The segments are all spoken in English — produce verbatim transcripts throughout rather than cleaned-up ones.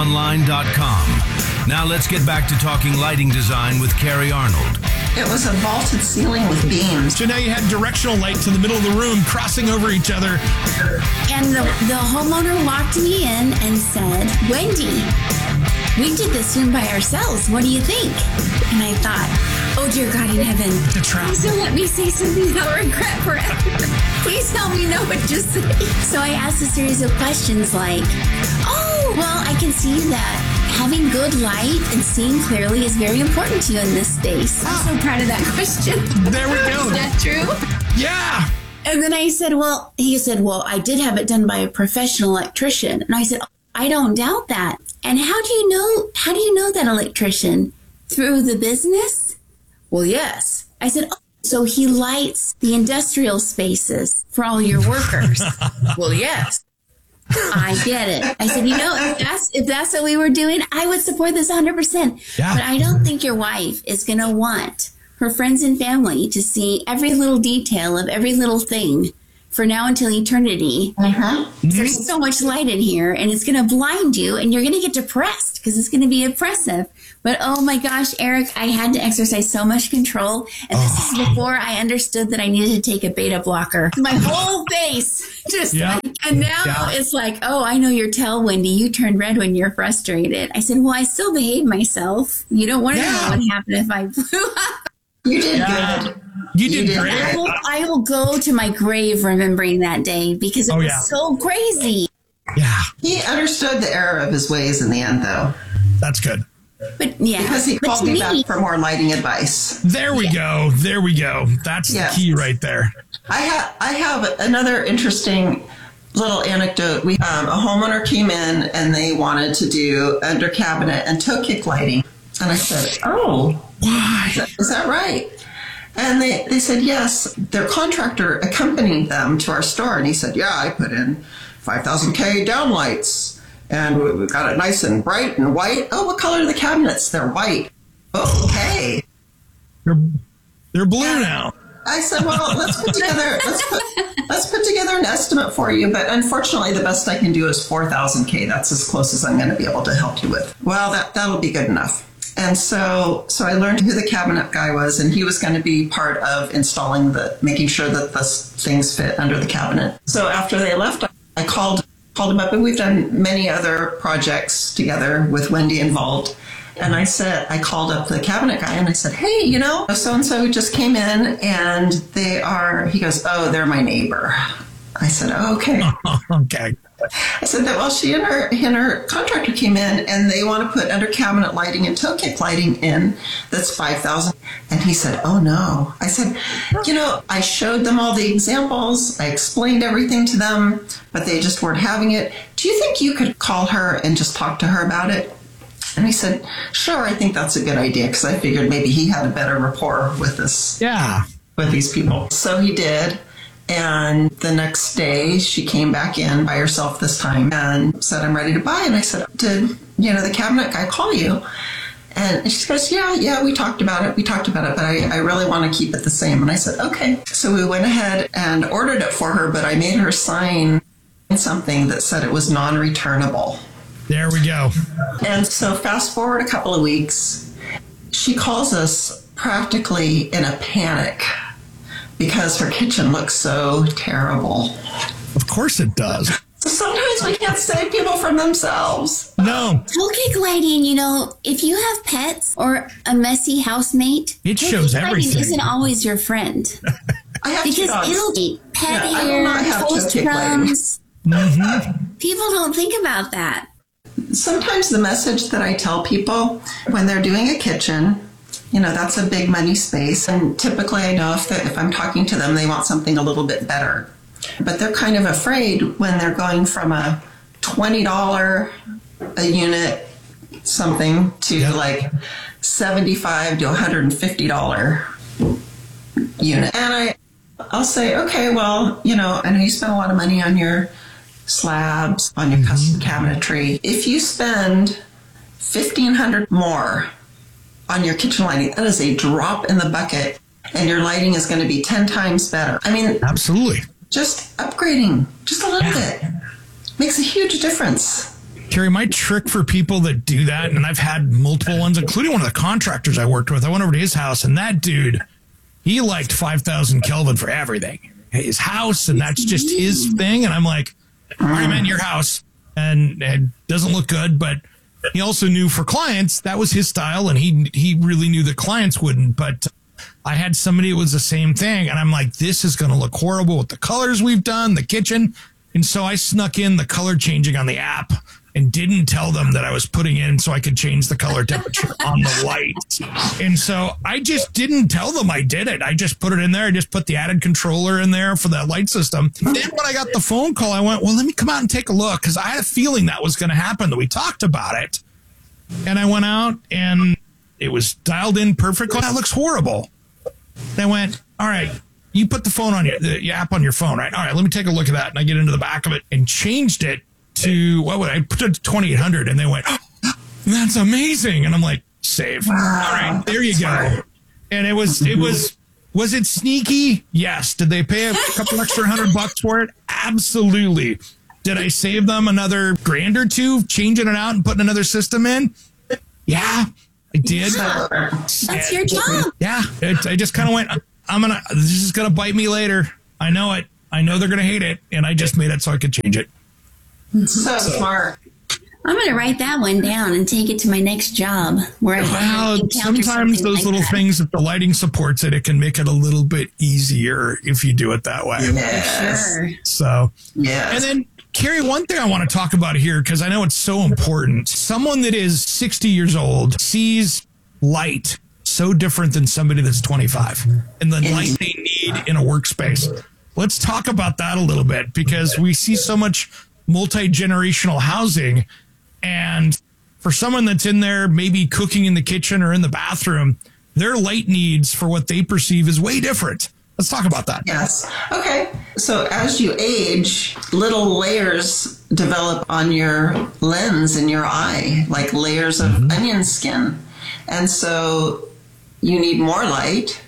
online dot com. Now let's get back to talking lighting design with Carrie Arnold. It was a vaulted ceiling with beams. So now you had directional lights in the middle of the room crossing over each other. And the, the homeowner walked me in and said, Wendy, we did this room by ourselves. What do you think? And I thought, oh, dear God in heaven, please don't let me say something I'll regret forever. Please help me know what to say. So I asked a series of questions like, oh, well, I can see that having good light and seeing clearly is very important to you in this space. I'm so proud of that question. There we go. Is that true? Yeah. And then I said, well, he said, well, I did have it done by a professional electrician. And I said, I don't doubt that. And how do you know, how do you know that electrician? Through the business? Well, yes. I said, oh, so he lights the industrial spaces for all your workers. Well, yes. I get it. I said, you know, if that's, if that's what we were doing, I would support this one hundred percent. Yeah. But I don't think your wife is going to want her friends and family to see every little detail of every little thing for now until eternity. Uh-huh. Mm-hmm. There's so much light in here, and it's going to blind you, and you're going to get depressed because it's going to be oppressive. But oh my gosh, Eric, I had to exercise so much control. And this oh. is before I understood that I needed to take a beta blocker. My whole face just yeah. like, and now yeah. it's like, oh, I know your tell, Wendy. You turn red when you're frustrated. I said, well, I still behave myself. You don't want to yeah. know what would happen if I blew up. You did yeah. good. You did, you did great. I will, I will go to my grave remembering that day because it oh, was yeah. so crazy. Yeah. He understood the error of his ways in the end, though. That's good. But yeah, because he called me, me back for more lighting advice. There we yeah. go. There we go. That's yes. the key right there. I have I have another interesting little anecdote. We um, a homeowner came in and they wanted to do under cabinet and toe kick lighting, and I said, "Oh, why? Is that, is that right?" And they, they said yes. Their contractor accompanied them to our store, and he said, "Yeah, I put in five thousand K downlights. And we got it nice and bright and white." "Oh, what color are the cabinets?" "They're white." "Oh, okay." They're, they're blue yeah. now. I said, "Well, let's put together let's put let's put together an estimate for you, but unfortunately, the best I can do is four thousand K. That's as close as I'm going to be able to help you with." "Well, that that'll be good enough." And so, so I learned who the cabinet guy was, and he was going to be part of installing the, making sure that the things fit under the cabinet. So after they left, I called. called him up, and we've done many other projects together with Wendy involved. And I said, I called up the cabinet guy and I said, "Hey, you know, so-and-so just came in and they are," he goes, "Oh, they're my neighbor." I said, oh, "Okay." Okay. I said that, well, she and her, and her contractor came in and they want to put under cabinet lighting and toe kick lighting in. That's five thousand. And he said, "Oh no." I said, "You know, I showed them all the examples. I explained everything to them, but they just weren't having it. Do you think you could call her and just talk to her about it?" And he said, "Sure, I think that's a good idea," because I figured maybe he had a better rapport with this, yeah, with these people. So he did. And the next day, she came back in by herself this time and said, "I'm ready to buy." And I said, "Did, you know, the cabinet guy call you?" And she goes, yeah, yeah, we talked about it. We talked about it, but I, I really want to keep it the same. And I said, okay. So we went ahead and ordered it for her, but I made her sign something that said it was non-returnable. There we go. And so fast forward a couple of weeks, she calls us practically in a panic because her kitchen looks so terrible. Of course it does. So sometimes we can't save people from themselves. No. Toe kick lighting, you know, if you have pets or a messy housemate, it shows everything. Isn't always your friend. I have because two dogs. It'll be pet yeah, hair, toast crumbs. Mm-hmm. People don't think about that. Sometimes the message that I tell people when they're doing a kitchen, you know, that's a big money space. And typically I know if, if I'm talking to them, they want something a little bit better. But they're kind of afraid when they're going from a twenty dollars a unit something to yep. like seventy-five to one hundred fifty dollars unit. And I, I'll say, okay, well, you know, I know you spend a lot of money on your slabs, on your custom cabinetry. If you spend fifteen hundred dollars more on your kitchen lighting, that is a drop in the bucket, and your lighting is going to be ten times better. I mean, absolutely. Just upgrading just a little yeah. bit makes a huge difference. Carrie, my trick for people that do that, and I've had multiple ones, including one of the contractors I worked with. I went over to his house, and that dude, he liked five thousand Kelvin for everything. His house, and that's just his thing. And I'm like, all right, I'm in your house, and it doesn't look good, but he also knew for clients, that was his style, and he he really knew that clients wouldn't. But I had somebody that was the same thing, and I'm like, this is going to look horrible with the colors we've done, the kitchen. And so I snuck in the color changing on the app and didn't tell them that I was putting in so I could change the color temperature on the light. And so I just didn't tell them I did it. I just put it in there. I just put the added controller in there for that light system. Then when I got the phone call, I went, well, let me come out and take a look, because I had a feeling that was going to happen, that we talked about it. And I went out and it was dialed in perfectly. That looks horrible. And I went, all right, you put the phone on your, the app on your phone, right? All right, let me take a look at that. And I get into the back of it and changed it to, what would I put it to twenty-eight hundred, and they went, oh, that's amazing. And I'm like, save. Wow. All right, there you go. And it was, it was, was it sneaky? Yes. Did they pay a couple extra hundred bucks for it? Absolutely. Did I save them another grand or two, changing it out and putting another system in? Yeah, I did. Yeah, that's your job. Yeah. It, I just kind of went, I'm going to, this is going to bite me later. I know it. I know they're going to hate it. And I just made it so I could change it. So smart. I'm going to write that one down and take it to my next job. Where I well, sometimes those like little that. things, if the lighting supports it, it can make it a little bit easier if you do it that way. Yes. Sure. So, yes. And then, Carrie, one thing I want to talk about here, because I know it's so important. Someone that is sixty years old sees light so different than somebody that's twenty-five, and the light they need in a workspace. Let's talk about that a little bit, because we see so much multi-generational housing, and for someone that's in there maybe cooking in the kitchen or in the bathroom, their light needs for what they perceive is way different. Let's talk about that. Yes. Okay. So as you age, little layers develop on your lens in your eye, like layers of mm-hmm. onion skin. And so you need more light,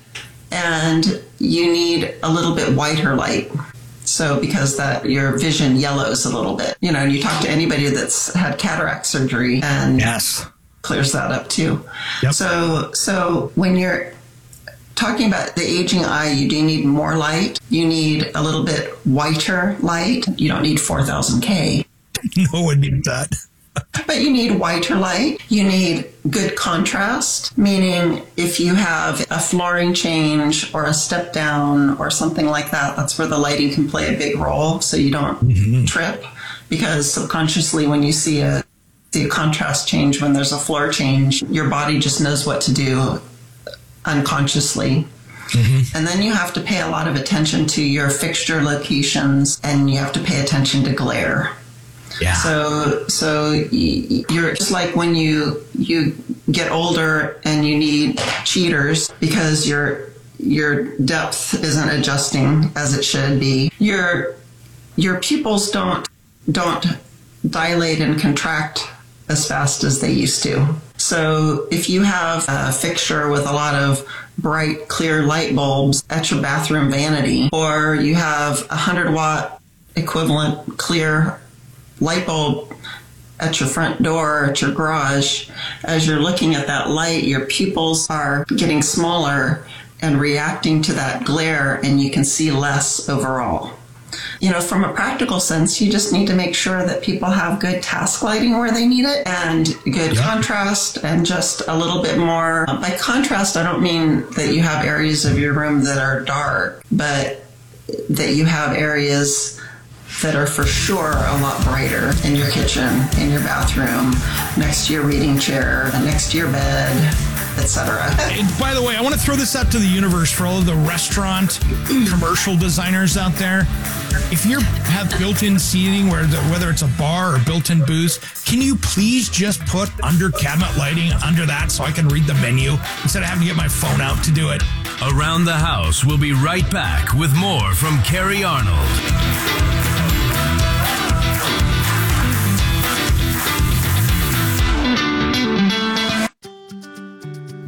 and you need a little bit whiter light. So because that your vision yellows a little bit, you know, and you talk to anybody that's had cataract surgery, and yes, clears that up too. Yep. So, so when you're talking about the aging eye, you do need more light. You need a little bit whiter light. You don't need four thousand K. No one needs that. But you need whiter light. You need good contrast, meaning if you have a flooring change or a step down or something like that, that's where the lighting can play a big role, so you don't mm-hmm. trip. Because subconsciously, when you see a, see a contrast change, when there's a floor change, your body just knows what to do unconsciously. Mm-hmm. And then you have to pay a lot of attention to your fixture locations, and you have to pay attention to glare. Yeah. So, so you're just like when you you get older and you need cheaters because your your depth isn't adjusting as it should be. Your your pupils don't don't dilate and contract as fast as they used to. So if you have a fixture with a lot of bright, clear light bulbs at your bathroom vanity, or you have a one hundred watt equivalent clear light bulb at your front door, at your garage, as you're looking at that light, your pupils are getting smaller and reacting to that glare, and you can see less overall. You know, from a practical sense, you just need to make sure that people have good task lighting where they need it, and good yep. contrast, and just a little bit more. By contrast, I don't mean that you have areas of your room that are dark, but that you have areas that are for sure a lot brighter in your kitchen, in your bathroom, next to your reading chair, next to your bed, et cetera. By the way, I want to throw this out to the universe for all of the restaurant commercial designers out there. If you have built-in seating, where the, whether it's a bar or built-in booths, can you please just put under cabinet lighting under that so I can read the menu instead of having to get my phone out to do it? Around the House, we'll be right back with more from Carrie Arnold.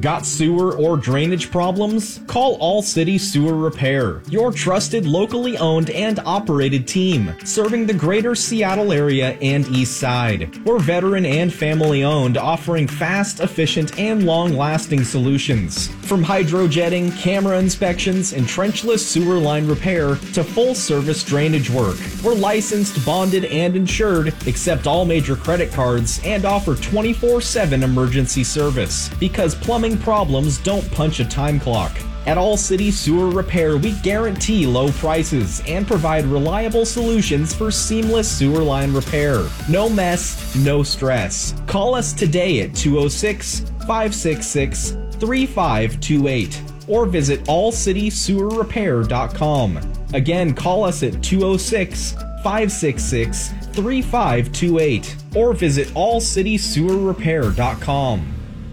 Got sewer or drainage problems? Call All City Sewer Repair, your trusted locally owned and operated team, serving the greater Seattle area and East Side. We're veteran and family owned, offering fast, efficient, and long-lasting solutions. From hydrojetting, camera inspections, and trenchless sewer line repair to full-service drainage work. We're licensed, bonded, and insured, accept all major credit cards, and offer twenty-four seven emergency service. Because plumbing problems don't punch a time clock. At All City Sewer Repair, we guarantee low prices and provide reliable solutions for seamless sewer line repair. No mess, no stress. Call us today at two oh six, five six six, three five two eight or visit all city sewer repair dot com. Again, call us at two oh six, five six six, three five two eight or visit all city sewer repair dot com.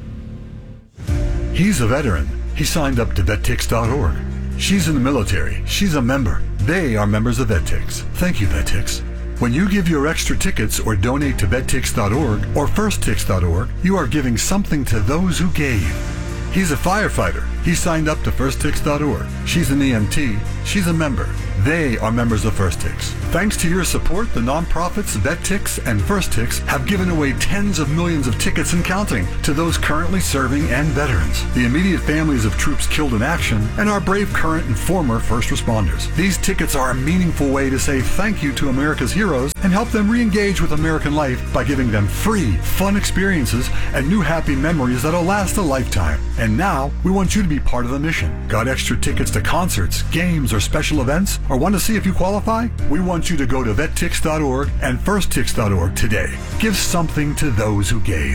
He's a veteran. He signed up to vet tix dot org. She's in the military. She's a member. They are members of VetTix. Thank you, VetTix. When you give your extra tickets or donate to vet tix dot org or first tix dot org, you are giving something to those who gave. He's a firefighter. He signed up to first tix dot org. She's an E M T. She's a member. They are members of FirstTix. Thanks to your support, the nonprofits VetTix and FirstTix have given away tens of millions of tickets and counting to those currently serving and veterans, the immediate families of troops killed in action, and our brave current and former first responders. These tickets are a meaningful way to say thank you to America's heroes and help them re-engage with American life by giving them free, fun experiences and new happy memories that'll last a lifetime. And now, we want you to be part of the mission. Got extra tickets to concerts, games, or special events? Or want to see if you qualify? We want you to go to vet tix dot org and first tix dot org today. Give something to those who gave.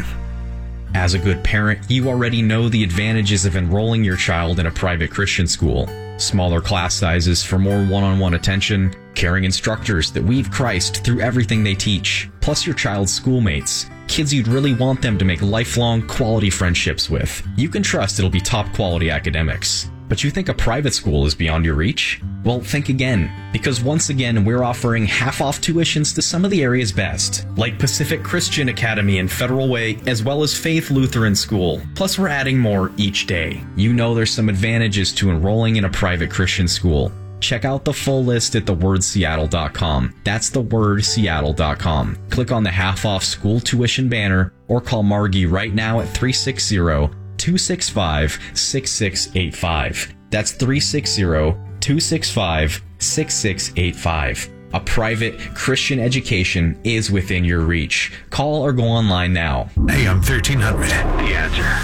As a good parent, you already know the advantages of enrolling your child in a private Christian school. Smaller class sizes for more one-on-one attention, caring instructors that weave Christ through everything they teach, plus your child's schoolmates, kids you'd really want them to make lifelong quality friendships with. You can trust it'll be top quality academics. But you think a private school is beyond your reach? Well, think again, because once again, we're offering half-off tuitions to some of the area's best, like Pacific Christian Academy and Federal Way, as well as Faith Lutheran School. Plus, we're adding more each day. You know there's some advantages to enrolling in a private Christian school. Check out the full list at the word seattle dot com. That's the word seattle dot com. Click on the half-off school tuition banner or call Margie right now at three six zero, two six five, six six eight five. That's three six zero, two six five, six six eight five. A private Christian education is within your reach. Call or go online now. A M thirteen hundred, The Answer.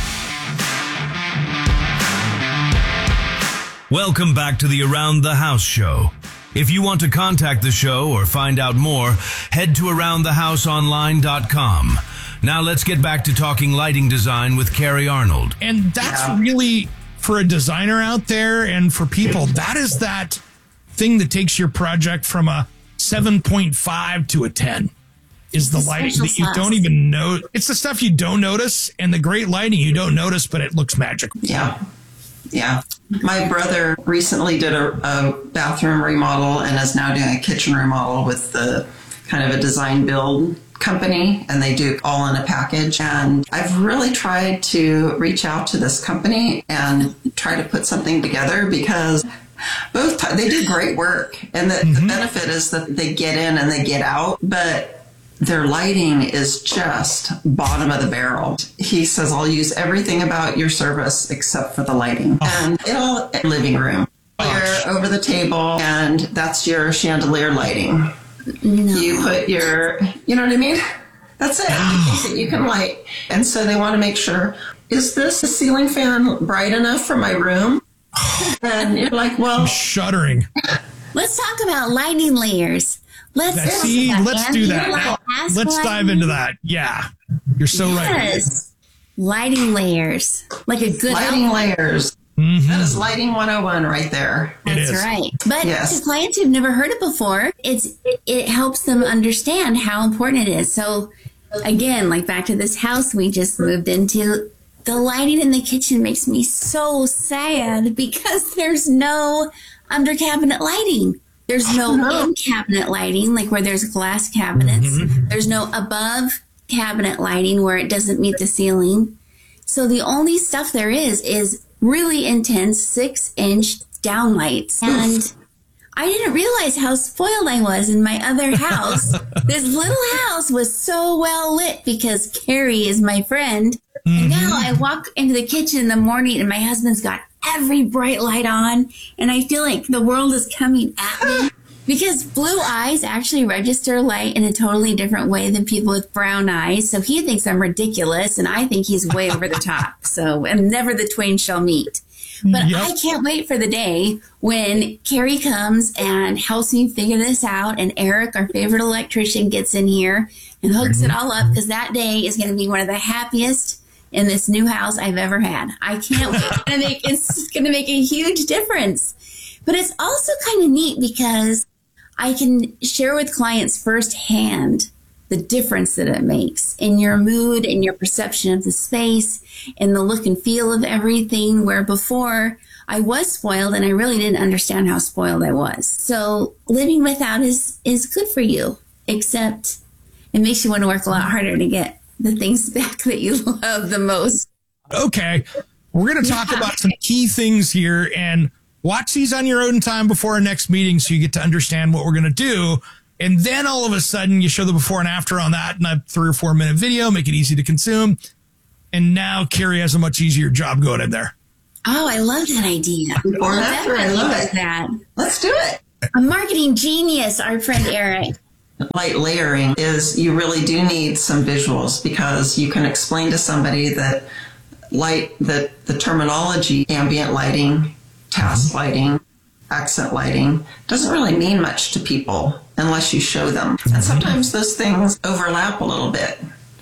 Welcome back to the Around the House show. If you want to contact the show or find out more, head to around the house online dot com. Now let's get back to talking lighting design with Carrie Arnold. And that's yeah. really, for a designer out there and for people, that is that thing that takes your project from a seven point five to a ten. Is the lighting that you don't even know. It's the stuff you don't notice, and the great lighting you don't notice, but it looks magical. Yeah. Yeah. My brother recently did a, a bathroom remodel and is now doing a kitchen remodel with the kind of a design build company, and they do all in a package. And I've really tried to reach out to this company and try to put something together, because both t- they do great work, and the, mm-hmm. the benefit is that they get in and they get out, but their lighting is just bottom of the barrel. He says, I'll use everything about your service except for the lighting. Oh. And it'll living room. Oh. You're over the table, and that's your chandelier lighting. No. You put your, you know what I mean? That's it. Oh. You can light. And so they want to make sure, is this a ceiling fan bright enough for my room? And you're like, well, I'm shuddering. Let's talk about lighting layers. Let's see. Let's do that. Now, let's dive into that. Yeah, you're so yes. right. Yes, lighting layers, like a good lighting outfit. Layers. Mm-hmm. That is lighting one oh one right there. That's right. But yes. to clients who've never heard it before, it's it helps them understand how important it is. So again, like back to this house we just moved into, the lighting in the kitchen makes me so sad because there's no under cabinet lighting. There's no in-cabinet lighting, like where there's glass cabinets. Mm-hmm. There's no above cabinet lighting where it doesn't meet the ceiling. So the only stuff there is is really intense six inch downlights. And I didn't realize how spoiled I was in my other house. This little house was so well lit because Carrie is my friend. Mm-hmm. And now I walk into the kitchen in the morning and my husband's got every bright light on. And I feel like the world is coming at me. Because blue eyes actually register light in a totally different way than people with brown eyes. So he thinks I'm ridiculous and I think he's way over the top. So, and never the twain shall meet. But yep. I can't wait for the day when Carrie comes and helps me figure this out. And Eric, our favorite electrician, gets in here and hooks it all up, because that day is going to be one of the happiest in this new house I've ever had. I can't wait. It's going to make, it's going to make a huge difference. But it's also kind of neat because I can share with clients firsthand the difference that it makes in your mood and your perception of the space and the look and feel of everything, where before I was spoiled and I really didn't understand how spoiled I was. So living without is, is good for you, except it makes you want to work a lot harder to get the things back that you love the most. Okay. We're going to talk yeah. about some key things here, and watch these on your own time before our next meeting so you get to understand what we're going to do. And then all of a sudden you show the before and after on that in a three or four minute video, make it easy to consume. And now Carrie has a much easier job going in there. Oh, I love that idea. Before and after, I love it. That. Let's do it. A marketing genius, our friend Eric. Light layering is, you really do need some visuals, because you can explain to somebody that light, that the terminology, ambient lighting, task lighting, accent lighting, doesn't really mean much to people unless you show them. And sometimes those things overlap a little bit.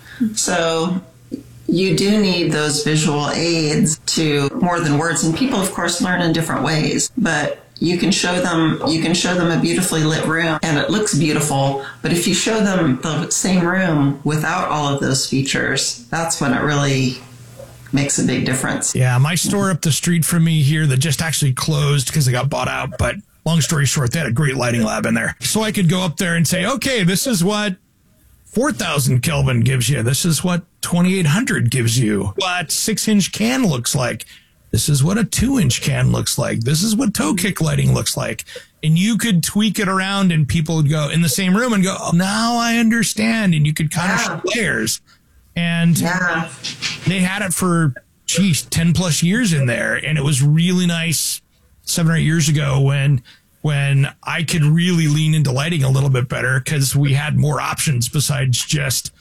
So you do need those visual aids to more than words. And people, of course, learn in different ways, but you can show them, you can show them a beautifully lit room and it looks beautiful. But if you show them the same room without all of those features, that's when it really makes a big difference. Yeah, my store up the street from me here that just actually closed because they got bought out. But long story short, they had a great lighting lab in there. So I could go up there and say, okay, this is what four thousand Kelvin gives you. This is what twenty-eight hundred gives you. What six inch can looks like. This is what a two inch can looks like. This is what toe kick lighting looks like. And you could tweak it around and people would go in the same room and go, oh, now I understand. And you could kind yeah. of show layers. And yeah. they had it for, geez, ten plus years in there. And it was really nice seven or eight years ago when when I could really lean into lighting a little bit better, because we had more options besides just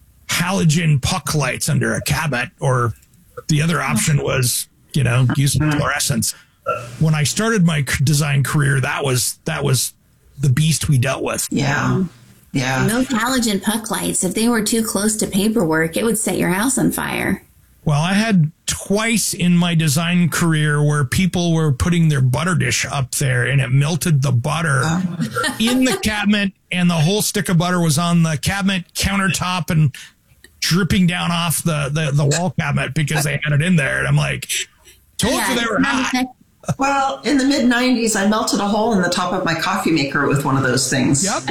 halogen puck lights under a cabinet, or the other option was, you know, using fluorescence. When I started my design career, that was that was the beast we dealt with. Yeah. Yeah. No halogen puck lights. If they were too close to paperwork, it would set your house on fire. Well, I had twice in my design career where people were putting their butter dish up there and it melted the butter oh. in the cabinet, and the whole stick of butter was on the cabinet countertop and dripping down off the, the, the wall cabinet because they had it in there. And I'm like, told yeah, you they were hot. Well, in the mid nineties, I melted a hole in the top of my coffee maker with one of those things. Yep.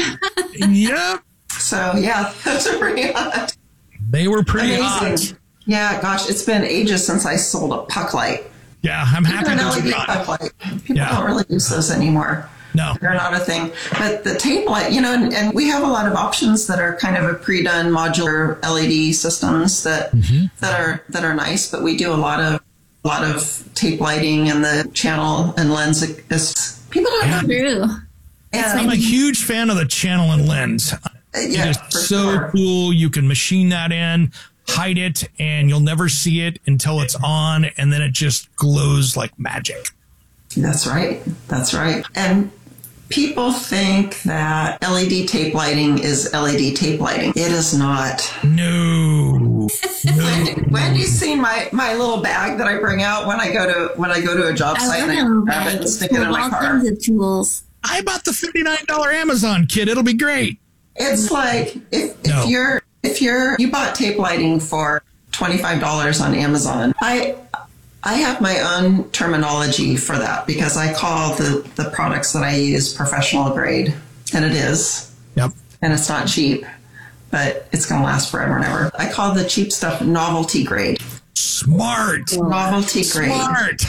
Yep. So, yeah, those are pretty hot. They were pretty Amazing. hot. Yeah, gosh, it's been ages since I sold a puck light. Yeah, I'm happy Even those an L E D are puck gone. light. People Yeah. don't really use those anymore. No. They're not a thing. But the tape light, you know, and, and we have a lot of options that are kind of a pre-done modular L E D systems that mm-hmm. that are that are nice, but we do a lot of a lot of tape lighting and the channel and lens. Is, people don't yeah. know. True. Yeah. I'm a huge fan of the channel and lens. Yeah, it's for so sure. cool. You can machine that in, hide it, and you'll never see it until it's on, and then it just glows like magic. That's right. That's right. And people think that L E D tape lighting is L E D tape lighting. It is not. No. no. Wendy, Wendy's seen my, my little bag that I bring out when I go to when I go to a job site and I grab it and stick it in my all car. kinds of tools. I bought the fifty-nine dollars Amazon kit. It'll be great. It's like if, if No. you're if you're you bought tape lighting for twenty-five dollars on Amazon. I I have my own terminology for that because I call the, the products that I use professional grade, and it is. Yep. And it's not cheap, but it's going to last forever and ever. I call the cheap stuff novelty grade. Smart. Novelty grade. Smart.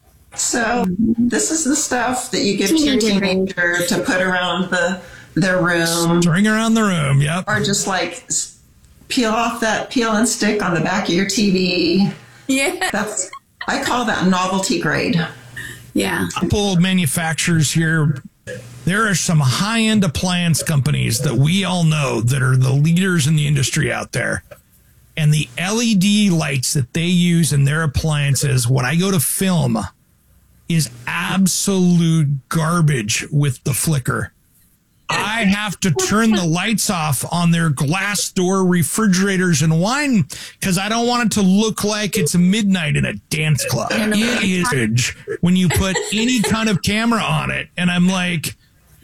So this is the stuff that you give to your teenager to put around the their room. String around the room, yep. Or just like peel off that peel and stick on the back of your T V. Yeah. That's, I call that novelty grade. Yeah. A couple of manufacturers here. There are some high-end appliance companies that we all know that are the leaders in the industry out there. And the L E D lights that they use in their appliances, when I go to film, is absolute garbage with the flicker. I have to turn the lights off on their glass door refrigerators and wine because I don't want it to look like it's midnight in a dance club. It is when you put any kind of camera on it. And I'm like,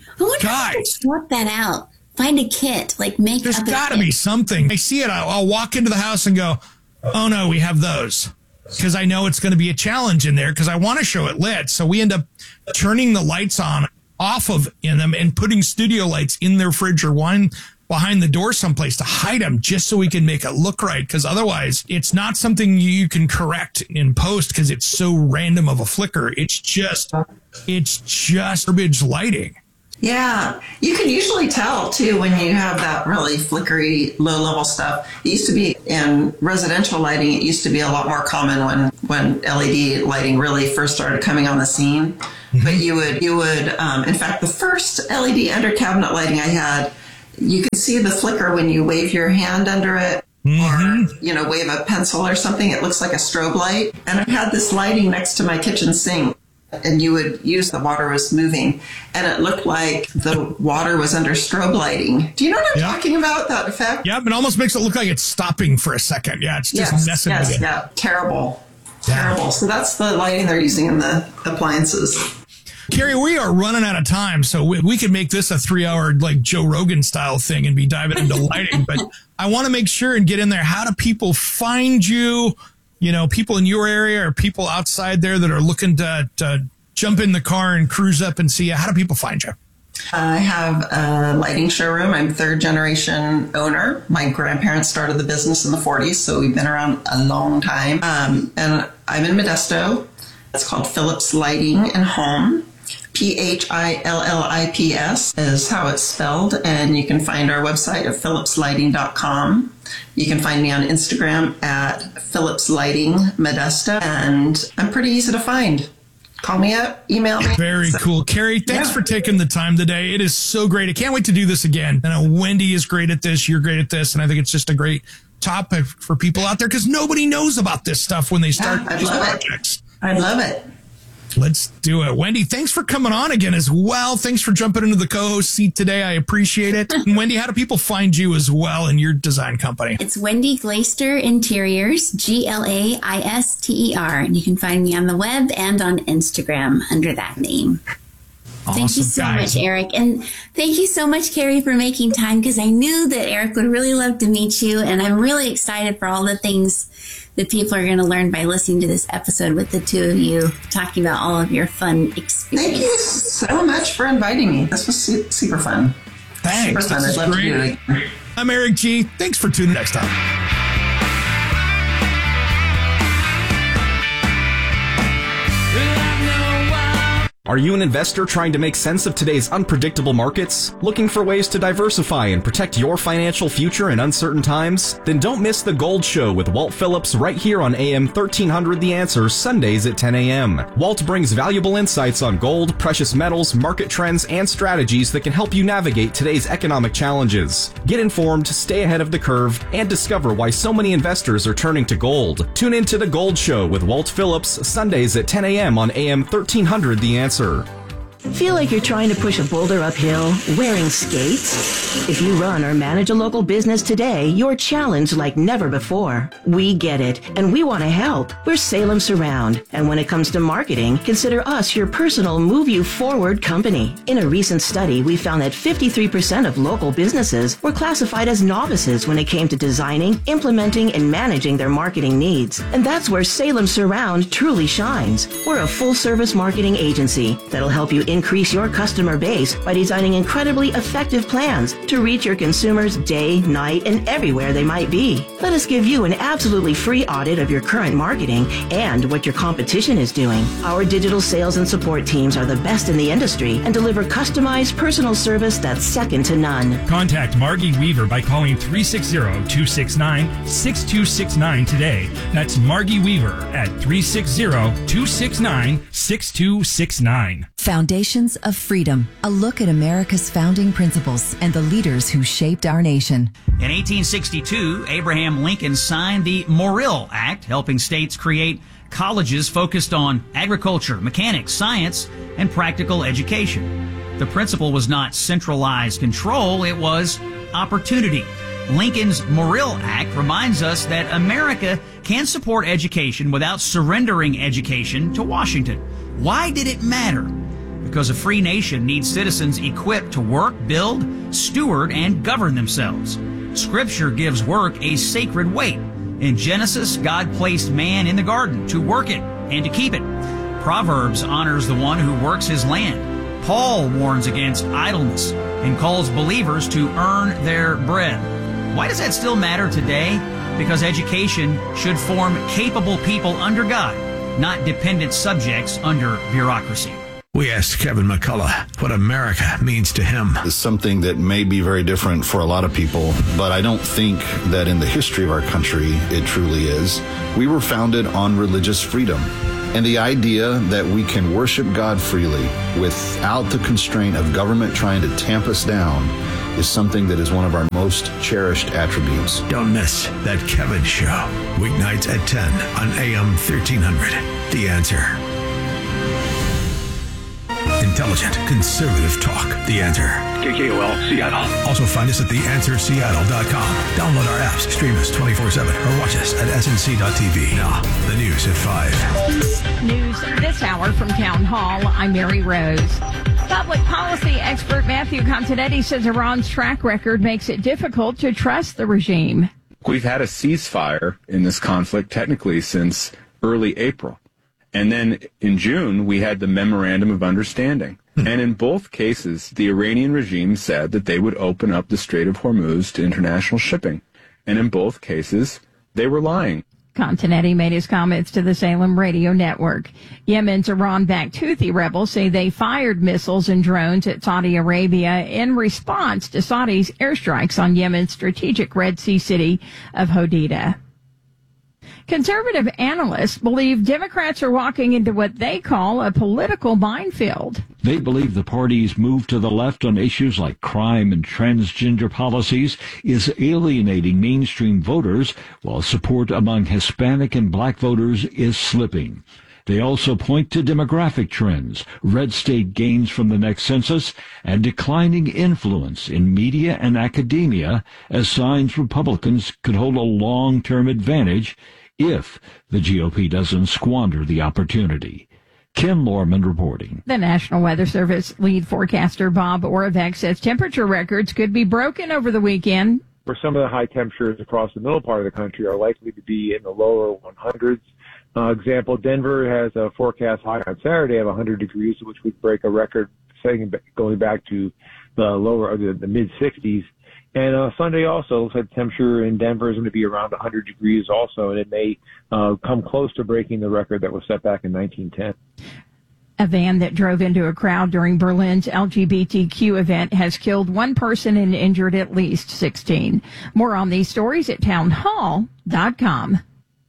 guys, sort that out. Find a kit, like make there's got to be something. I see it. I'll, I'll walk into the house and go, oh no, we have those. Because I know it's going to be a challenge in there because I want to show it lit. So we end up turning the lights on off of in them and putting studio lights in their fridge or wine behind the door someplace to hide them just so we can make it look right. Because otherwise it's not something you can correct in post because it's so random of a flicker. It's just, it's just garbage lighting. Yeah, you can usually tell too when you have that really flickery, low-level stuff. It used to be in residential lighting. It used to be a lot more common when when L E D lighting really first started coming on the scene. Mm-hmm. But you would you would, um, in fact, the first L E D under cabinet lighting I had, you could see the flicker when you wave your hand under it. Mm-hmm. Or, you know, wave a pencil or something. It looks like a strobe light. And I had this lighting next to my kitchen sink. And you would use the water was moving, and it looked like the water was under strobe lighting. Do you know what I'm yep. talking about, that effect? Yep, it almost makes it look like it's stopping for a second. Yeah, it's just yes, messing yes, with it. Yeah, terrible. Yeah. Terrible. So that's the lighting they're using in the appliances. Carrie, we are running out of time, so we, we could make this a three-hour, like, Joe Rogan style thing and be diving into lighting. But I want to make sure and get in there. How do people find you? You know, people in your area or people outside there that are looking to, to jump in the car and cruise up and see you. How do people find you? I have a lighting showroom. I'm third generation owner. My grandparents started the business in the forties, so we've been around a long time. Um, and I'm in Modesto. It's called Phillips Lighting and Home. P H I L L I P S is how it's spelled. And you can find our website at phillips lighting dot com. You can find me on Instagram at Phillips Lighting Modesto. And I'm pretty easy to find. Call me up, email me. Very cool. Carrie, thanks yeah. for taking the time today. It is so great. I can't wait to do this again. I know Wendy is great at this. You're great at this. And I think it's just a great topic for people out there because nobody knows about this stuff when they start yeah, these love projects. It. I love it. Let's do it. Wendy, thanks for coming on again as well. Thanks for jumping into the co-host seat today. I appreciate it. And Wendy, how do people find you as well in your design company? It's Wendy Glaister Interiors, G L A I S T E R. And you can find me on the web and on Instagram under that name. Awesome, thank you so guys. much, Eric. And thank you so much, Carrie, for making time because I knew that Eric would really love to meet you. And I'm really excited for all the things that people are going to learn by listening to this episode with the two of you talking about all of your fun experiences. Thank you so much for inviting me. This was su- super fun. Thanks. Super fun. I'd love great. to do it again. I'm Eric G. Thanks for tuning in next time. Are you an investor trying to make sense of today's unpredictable markets? Looking for ways to diversify and protect your financial future in uncertain times? Then don't miss The Gold Show with Walt Phillips right here on A M thirteen hundred The Answer, Sundays at ten a.m. Walt brings valuable insights on gold, precious metals, market trends, and strategies that can help you navigate today's economic challenges. Get informed, stay ahead of the curve, and discover why so many investors are turning to gold. Tune in to The Gold Show with Walt Phillips, Sundays at ten a.m. on A M thirteen hundred The Answer. Feel like you're trying to push a boulder uphill wearing skates? If you run or manage a local business today, you're challenged like never before. We get it, and we want to help. We're Salem Surround, and when it comes to marketing, consider us your personal Move You Forward company. In a recent study, we found that fifty-three percent of local businesses were classified as novices when it came to designing, implementing, and managing their marketing needs. And that's where Salem Surround truly shines. We're a full-service marketing agency that'll help you increase your customer base by designing incredibly effective plans to reach your consumers day, night, and everywhere they might be. Let us give you an absolutely free audit of your current marketing and what your competition is doing. Our digital sales and support teams are the best in the industry and deliver customized personal service that's second to none. Contact Margie Weaver by calling three six zero, two six nine, six two six nine today. That's Margie Weaver at three six zero, two six nine, six two six nine. Foundations of Freedom, a look at America's founding principles and the leaders who shaped our nation. In eighteen sixty-two, Abraham Lincoln signed the Morrill Act, helping states create colleges focused on agriculture, mechanics, science, and practical education. The principle was not centralized control, it was opportunity. Lincoln's Morrill Act reminds us that America can support education without surrendering education to Washington. Why did it matter? Because a free nation needs citizens equipped to work, build, steward, and govern themselves. Scripture gives work a sacred weight. In Genesis, God placed man in the garden to work it and to keep it. Proverbs honors the one who works his land. Paul warns against idleness and calls believers to earn their bread. Why does that still matter today? Because education should form capable people under God, not dependent subjects under bureaucracy. We asked Kevin McCullough what America means to him. It's something that may be very different for a lot of people, but I don't think that in the history of our country it truly is. We were founded on religious freedom. And the idea that we can worship God freely without the constraint of government trying to tamp us down is something that is one of our most cherished attributes. Don't miss that Kevin Show, weeknights at ten on A M thirteen hundred. The Answer. Intelligent, conservative talk. The Answer. K K O L, Seattle. Also find us at the answer seattle dot com. Download our apps, stream us twenty-four seven, or watch us at S N C dot T V. Now, the news at five. News this hour from Town Hall. I'm Mary Rose. Public policy expert Matthew Continetti says Iran's track record makes it difficult to trust the regime. We've had a ceasefire in this conflict technically since early April. And then in June, we had the Memorandum of Understanding. And in both cases, the Iranian regime said that they would open up the Strait of Hormuz to international shipping. And in both cases, they were lying. Continetti made his comments to the Salem radio network. Yemen's Iran-backed Houthi rebels say they fired missiles and drones at Saudi Arabia in response to Saudi's airstrikes on Yemen's strategic Red Sea city of Hodeidah. Conservative analysts believe Democrats are walking into what they call a political minefield. They believe the party's move to the left on issues like crime and transgender policies is alienating mainstream voters, while support among Hispanic and black voters is slipping. They also point to demographic trends, red state gains from the next census, and declining influence in media and academia as signs Republicans could hold a long-term advantage if the G O P doesn't squander the opportunity. Ken Lorman reporting. The National Weather Service lead forecaster Bob Oravec says temperature records could be broken over the weekend. For some of the high temperatures across the middle part of the country are likely to be in the lower one hundreds. Uh, example, Denver has a forecast high on Saturday of one hundred degrees, which would break a record setting going back to the lower, the, the mid sixties. And uh, Sunday also looks like the temperature in Denver is going to be around one hundred degrees also, and it may uh, come close to breaking the record that was set back in nineteen ten. A van that drove into a crowd during Berlin's L G B T Q event has killed one person and injured at least sixteen. More on these stories at town hall dot com.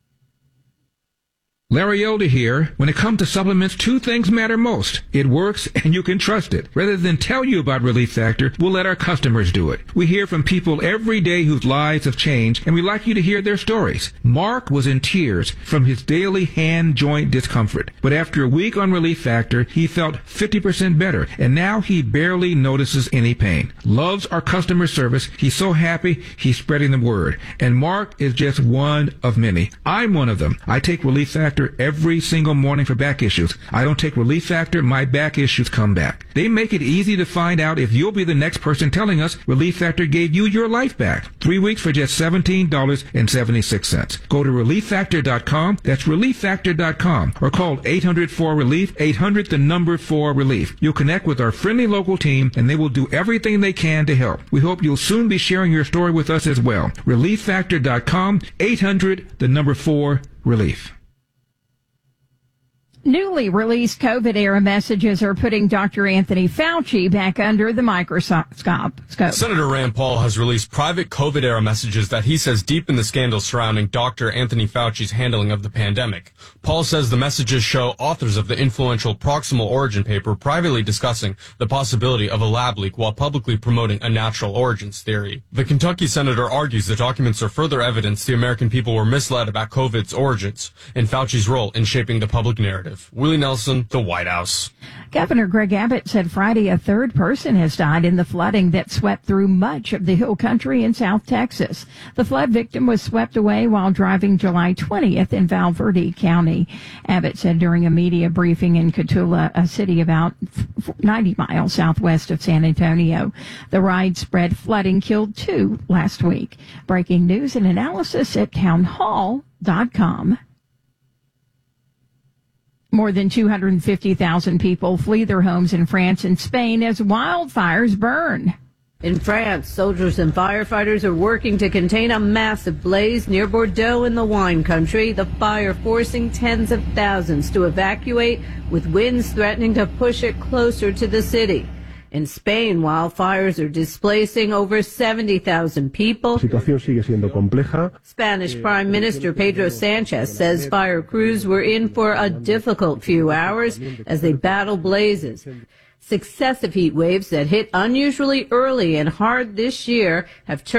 Larry Elder here. When it comes to supplements, two things matter most. It works and you can trust it. Rather than tell you about Relief Factor, we'll let our customers do it. We hear from people every day whose lives have changed, and we like you to hear their stories. Mark was in tears from his daily hand joint discomfort. But after a week on Relief Factor, he felt fifty percent better, and now he barely notices any pain. Loves our customer service. He's so happy he's spreading the word. And Mark is just one of many. I'm one of them. I take Relief Factor Factor every single morning for back issues. I don't take Relief Factor, my back issues come back. They make it easy to find out if you'll be the next person telling us Relief Factor gave you your life back. Three weeks for just seventeen dollars and seventy-six cents. Go to relief factor dot com. That's relief factor dot com. Or call eight hundred four relief, eight hundred the number four relief. You'll connect with our friendly local team and they will do everything they can to help. We hope you'll soon be sharing your story with us as well. relief factor dot com, eight hundred the number four relief. Newly released COVID-era messages are putting Doctor Anthony Fauci back under the microscope. Senator Rand Paul has released private COVID-era messages that he says deepen the scandal surrounding Doctor Anthony Fauci's handling of the pandemic. Paul says the messages show authors of the influential Proximal Origin paper privately discussing the possibility of a lab leak while publicly promoting a natural origins theory. The Kentucky senator argues the documents are further evidence the American people were misled about COVID's origins and Fauci's role in shaping the public narrative. Willie Nelson, the White House. Governor Greg Abbott said Friday a third person has died in the flooding that swept through much of the Hill Country in South Texas. The flood victim was swept away while driving July twentieth in Val Verde County. Abbott said during a media briefing in Cotulla, a city about ninety miles southwest of San Antonio. The widespread flooding killed two last week. Breaking news and analysis at town hall dot com. More than two hundred fifty thousand people flee their homes in France and Spain as wildfires burn. In France, soldiers and firefighters are working to contain a massive blaze near Bordeaux in the wine country, the fire forcing tens of thousands to evacuate, with winds threatening to push it closer to the city. In Spain, wildfires are displacing over seventy thousand people. Spanish Prime Minister Pedro Sanchez says fire crews were in for a difficult few hours as they battle blazes. Successive heat waves that hit unusually early and hard this year have turned